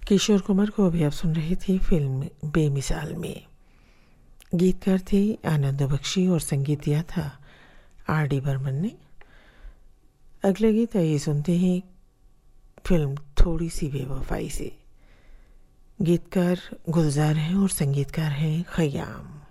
किशोर कुमार को अभी आप सुन रही थी फिल्म बेमिसाल में। गीतकार थे आनंद बख्शी और संगीत दिया था R.D. बर्मन ने। अगला गीत आइए सुनते हैं फिल्म थोड़ी सी बेवफाई से। गीतकार गुलजार हैं और संगीतकार हैं खयाम।